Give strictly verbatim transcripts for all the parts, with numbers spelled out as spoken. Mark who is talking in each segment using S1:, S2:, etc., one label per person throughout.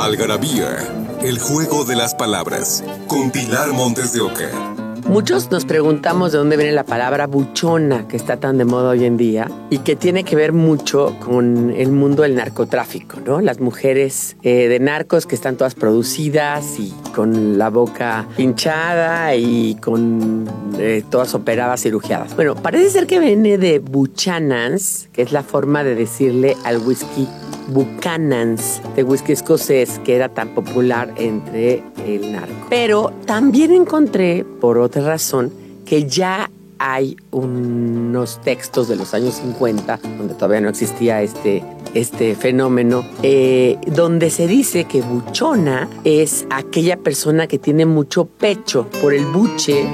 S1: Algarabía, el juego de las palabras, con Pilar Montes de Oca.
S2: Muchos nos preguntamos de dónde viene la palabra buchona, que está tan de moda hoy en día, y que tiene que ver mucho con el mundo del narcotráfico, ¿no? Las mujeres eh, de narcos que están todas producidas y con la boca hinchada y con eh, todas operadas, cirugiadas. Bueno, parece ser que viene de Buchanan's, que es la forma de decirle al whisky Buchanan's, de whisky escocés, que era tan popular entre el narco. Pero también encontré, por otra razón, que ya hay unos textos de los años cincuenta, donde todavía no existía este, este fenómeno, eh, donde se dice que buchona es aquella persona que tiene mucho pecho por el buche.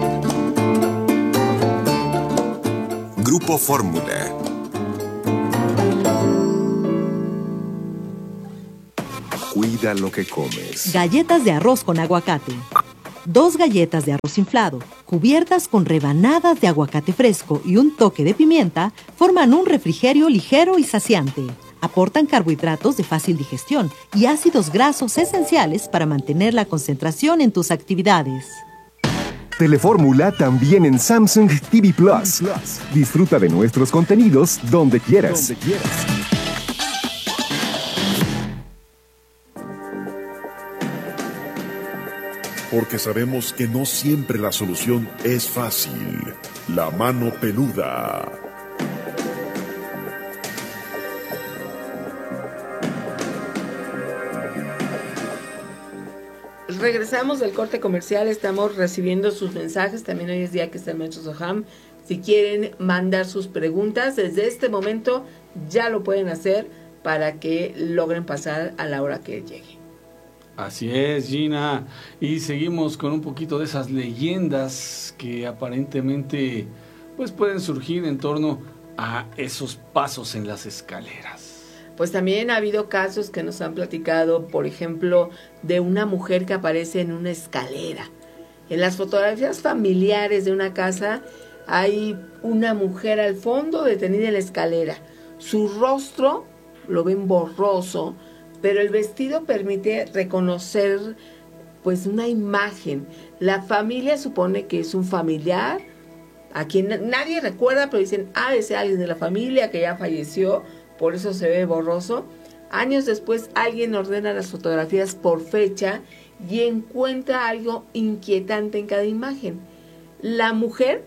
S1: Grupo Fórmula. Cuida lo que comes.
S3: Galletas de arroz con aguacate. Dos galletas de arroz inflado, cubiertas con rebanadas de aguacate fresco y un toque de pimienta, forman un refrigerio ligero y saciante. Aportan carbohidratos de fácil digestión y ácidos grasos esenciales para mantener la concentración en tus actividades.
S4: Telefórmula también en Samsung T V Plus. Disfruta de nuestros contenidos donde quieras. Donde quieras.
S5: Porque sabemos que no siempre la solución es fácil. La mano peluda.
S6: Regresamos del corte comercial, estamos recibiendo sus mensajes, también hoy es día que está el maestro Soham. Si quieren mandar sus preguntas, desde este momento ya lo pueden hacer para que logren pasar a la hora que llegue.
S7: Así es, Gina, y seguimos con un poquito de esas leyendas que aparentemente pues pueden surgir en torno a esos pasos en las escaleras.
S6: Pues también ha habido casos que nos han platicado, por ejemplo, de una mujer que aparece en una escalera. En las fotografías familiares de una casa hay una mujer al fondo detenida en la escalera. Su rostro lo ven borroso, pero el vestido permite reconocer pues una imagen. La familia supone que es un familiar a quien nadie recuerda, pero dicen, ah, ese alguien de la familia que ya falleció, por eso se ve borroso. Años después alguien ordena las fotografías por fecha y encuentra algo inquietante en cada imagen. La mujer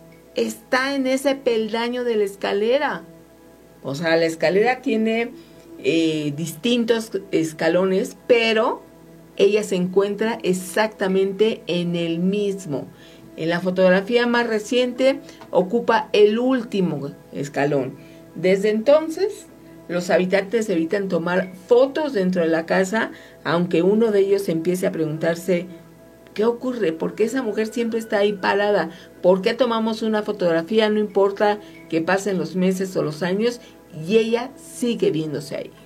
S6: está en ese peldaño de la escalera. O sea, la escalera tiene Eh, distintos escalones, pero ella se encuentra exactamente en el mismo. En la fotografía más reciente ocupa el último escalón. Desde entonces, los habitantes evitan tomar fotos dentro de la casa, aunque uno de ellos empiece a preguntarse, ¿qué ocurre? ¿Por qué esa mujer siempre está ahí parada? ¿Por qué tomamos una fotografía? No importa que pasen los meses o los años, y ella sigue viéndose ahí.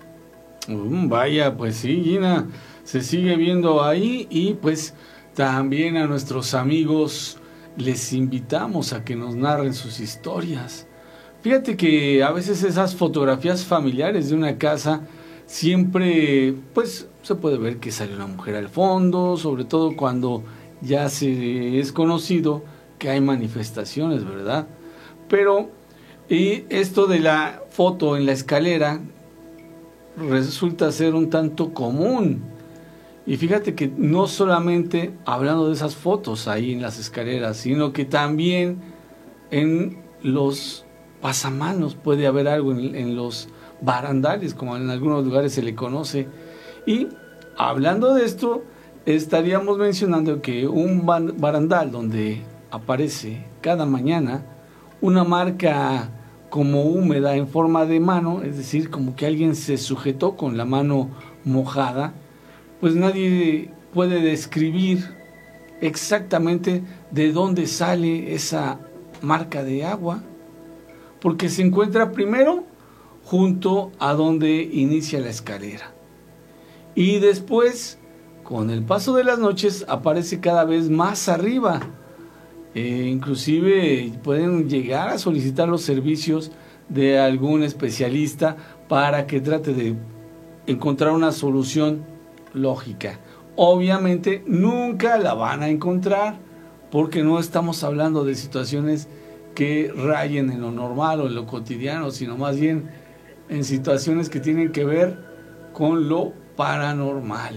S7: Um, vaya, pues sí, Gina, se sigue viendo ahí y pues también a nuestros amigos les invitamos a que nos narren sus historias. Fíjate que a veces esas fotografías familiares de una casa siempre pues se puede ver que sale una mujer al fondo, sobre todo cuando ya se es conocido que hay manifestaciones, ¿verdad? Pero y esto de la foto en la escalera resulta ser un tanto común. Y fíjate que no solamente hablando de esas fotos ahí en las escaleras, sino que también en los pasamanos puede haber algo, en, en los barandales, como en algunos lugares se le conoce. Y hablando de esto, estaríamos mencionando que un barandal donde aparece cada mañana una marca como húmeda en forma de mano, es decir, como que alguien se sujetó con la mano mojada, pues nadie puede describir exactamente de dónde sale esa marca de agua, porque se encuentra primero junto a donde inicia la escalera. Y después, con el paso de las noches, aparece cada vez más arriba. Eh, inclusive pueden llegar a solicitar los servicios de algún especialista para que trate de encontrar una solución lógica. Obviamente nunca la van a encontrar porque no estamos hablando de situaciones que rayen en lo normal o en lo cotidiano, sino más bien en situaciones que tienen que ver con lo paranormal.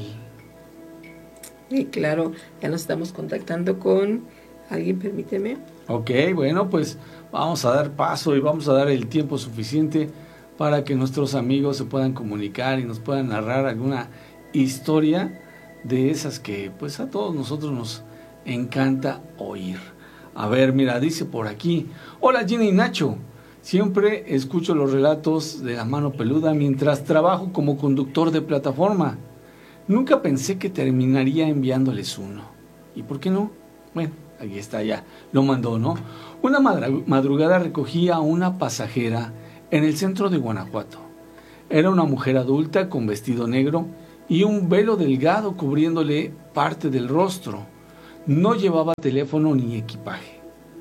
S6: Y claro, ya nos estamos contactando con alguien, permíteme.
S7: Ok, bueno, pues vamos a dar paso y vamos a dar el tiempo suficiente para que nuestros amigos se puedan comunicar y nos puedan narrar alguna historia de esas que pues a todos nosotros nos encanta oír. A ver, mira, dice por aquí: hola Gina y Nacho, siempre escucho los relatos de la mano peluda mientras trabajo como conductor de plataforma. Nunca pensé que terminaría enviándoles uno. ¿Y por qué no? Bueno, aquí está, ya lo mandó, ¿no? Una madrugada recogí a una pasajera en el centro de Guanajuato. Era una mujer adulta con vestido negro y un velo delgado cubriéndole parte del rostro. No llevaba teléfono ni equipaje.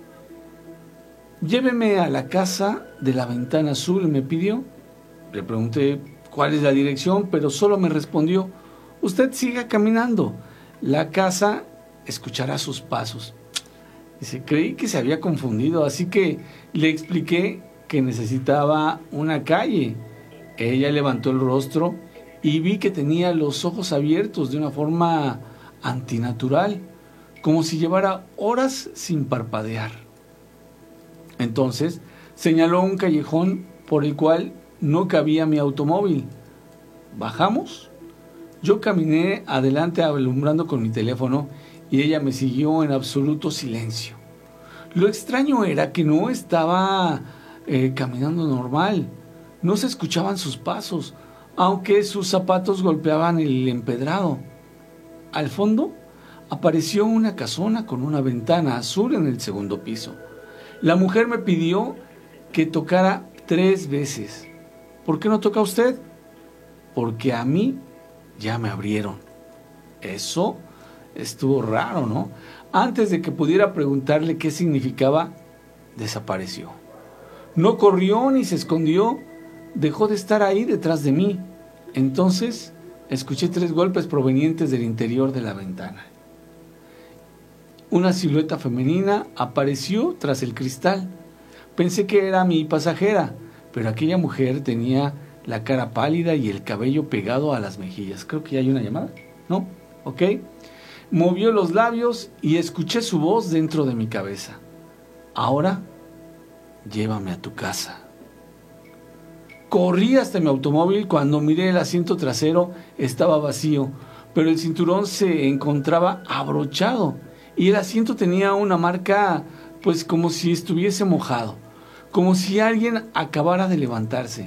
S7: Lléveme a la casa de la ventana azul, me pidió. Le pregunté cuál es la dirección, pero solo me respondió: usted siga caminando, la casa escuchará sus pasos. Dice, creí que se había confundido, así que le expliqué que necesitaba una calle. Ella levantó el rostro y vi que tenía los ojos abiertos de una forma antinatural, como si llevara horas sin parpadear. Entonces señaló un callejón por el cual no cabía mi automóvil. ¿Bajamos? Yo caminé adelante alumbrando con mi teléfono y ella me siguió en absoluto silencio. Lo extraño era que no estaba eh, caminando normal. No se escuchaban sus pasos, aunque sus zapatos golpeaban el empedrado. Al fondo apareció una casona con una ventana azul en el segundo piso. La mujer me pidió que tocara tres veces. ¿Por qué no toca usted? Porque a mí ya me abrieron. Eso estuvo raro, ¿no? Antes de que pudiera preguntarle qué significaba, desapareció. No corrió ni se escondió, dejó de estar ahí detrás de mí. Entonces escuché tres golpes provenientes del interior de la ventana. Una silueta femenina apareció tras el cristal. Pensé que era mi pasajera, pero aquella mujer tenía la cara pálida y el cabello pegado a las mejillas. Creo que ya hay una llamada, ¿no? ¿Ok? Movió los labios y escuché su voz dentro de mi cabeza. Ahora, llévame a tu casa. Corrí hasta mi automóvil. Cuando miré el asiento trasero estaba vacío, pero el cinturón se encontraba abrochado y el asiento tenía una marca, pues como si estuviese mojado, como si alguien acabara de levantarse.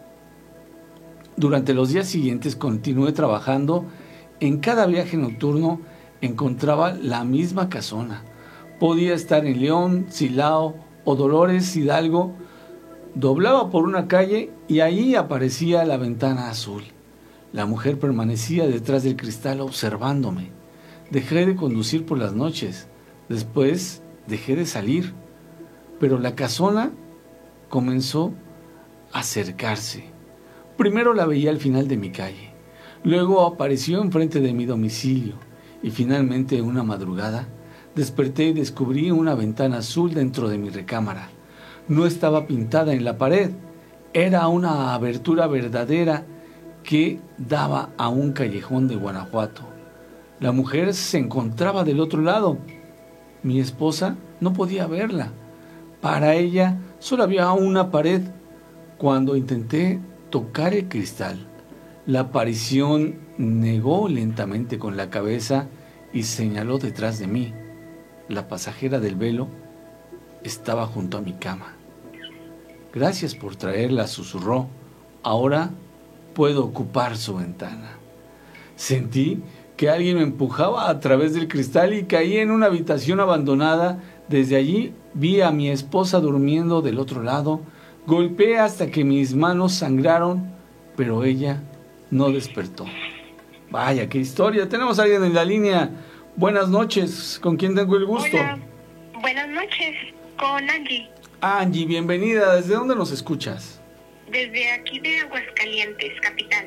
S7: Durante los días siguientes continué trabajando. En cada viaje nocturno encontraba la misma casona. Podía estar en León, Silao o Dolores Hidalgo. Doblaba por una calle y ahí aparecía la ventana azul. La mujer permanecía detrás del cristal observándome. Dejé de conducir por las noches. Después dejé de salir. Pero la casona comenzó a acercarse. Primero la veía al final de mi calle. Luego apareció enfrente de mi domicilio. Y finalmente, una madrugada, desperté y descubrí una ventana azul dentro de mi recámara. No estaba pintada en la pared. Era una abertura verdadera que daba a un callejón de Guanajuato. La mujer se encontraba del otro lado. Mi esposa no podía verla. Para ella solo había una pared. Cuando intenté tocar el cristal, la aparición negó lentamente con la cabeza y señaló detrás de mí. La pasajera del velo estaba junto a mi cama. Gracias por traerla, susurró. Ahora puedo ocupar su ventana. Sentí que alguien me empujaba a través del cristal y caí en una habitación abandonada. Desde allí vi a mi esposa durmiendo del otro lado. Golpeé hasta que mis manos sangraron, pero ella no despertó. Vaya, qué historia. Tenemos a alguien en la línea. Buenas noches. ¿Con quién tengo el gusto?
S8: Hola. Buenas noches. Con Angie.
S7: Angie, bienvenida. ¿Desde dónde nos escuchas?
S8: Desde aquí de Aguascalientes, capital.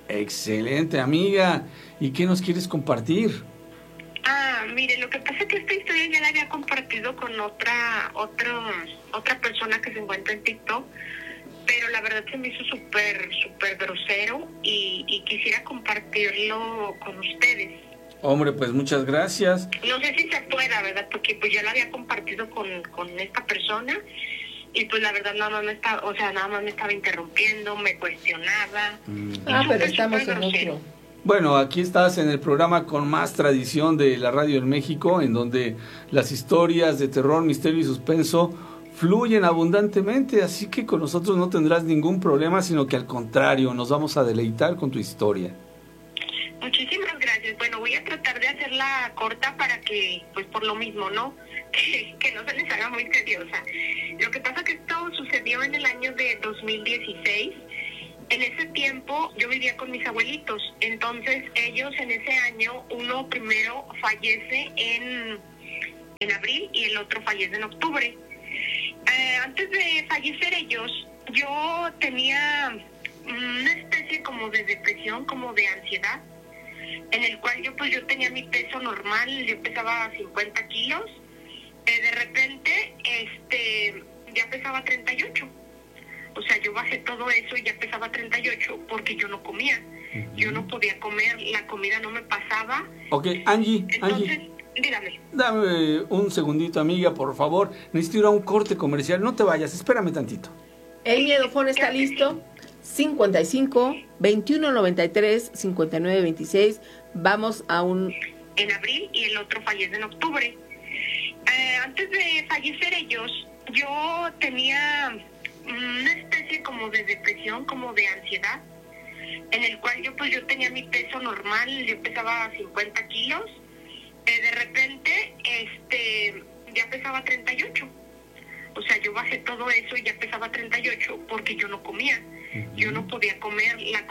S7: Excelente, amiga. ¿Y qué nos quieres compartir?
S8: Ah, mire, lo que pasa es que esta historia ya la había compartido con otra, otro, otra persona que se encuentra en TikTok, pero la verdad se me hizo súper, súper grosero y, y quisiera compartirlo con ustedes.
S7: Hombre, pues muchas gracias.
S8: No sé si se pueda, ¿verdad? Porque pues ya la había compartido con, con esta persona y pues la verdad nada más me estaba, o sea, nada más me estaba interrumpiendo, me cuestionaba.
S7: Mm.
S6: Ah,
S8: Súper,
S6: pero estamos
S8: súper
S6: en
S8: grosero.
S6: otro.
S7: Bueno, aquí estás en el programa con más tradición de la radio en México, en donde las historias de terror, misterio y suspenso fluyen abundantemente, así que con nosotros no tendrás ningún problema, sino que al contrario, nos vamos a deleitar con tu historia.
S8: Muchísimas gracias. Bueno, voy a tratar de hacerla corta para que, pues por lo mismo, ¿no? Que, que no se les haga muy tediosa. Lo que pasa que esto sucedió en el año de dos mil dieciséis. En ese tiempo yo vivía con mis abuelitos, entonces ellos en ese año, uno primero fallece en, en abril y el otro fallece en octubre. Eh, antes de fallecer ellos, yo tenía una especie como de depresión, como de ansiedad, en el cual yo pues yo tenía mi peso normal, yo pesaba cincuenta kilos, eh, de repente este ya pesaba treinta y ocho. O sea, yo bajé todo eso y ya pesaba treinta y ocho porque yo no comía. Uh-huh. Yo no podía comer, la comida no me pasaba.
S7: Ok, Angie,
S8: Entonces,
S7: Angie.
S8: dígame.
S7: Dame un segundito, amiga, por favor. Necesito ir a un corte comercial. No te vayas, espérame tantito.
S6: El miedofón está listo. cincuenta y cinco, veintiuno noventa y tres, cincuenta y nueve veintiséis. Vamos a un...
S8: En abril y el otro fallece en octubre. Eh, antes de fallecer ellos, yo tenía una especie como de depresión, como de ansiedad, en el cual yo pues yo tenía mi peso normal, yo pesaba cincuenta kilos, eh, de repente este ya pesaba treinta y ocho. O sea, yo bajé todo eso y ya pesaba treinta y ocho porque yo no comía. Uh-huh. Yo no podía comer, la